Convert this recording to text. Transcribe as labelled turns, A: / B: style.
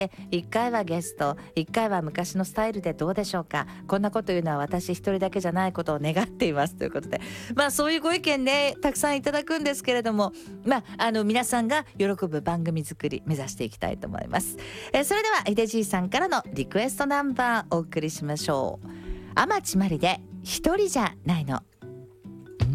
A: 1回はゲスト、1回は昔のスタイルでどうでしょうか。こんなこと言うのは私一人だけじゃないことを願っていますということで、そういうご意見ねたくさんいただくんですけれども、皆さんが喜ぶ番組作り目指していきたいと思います。それではヒデじいさんからのリクエストナンバーお送りしましょう。天地真理で一人じゃないの。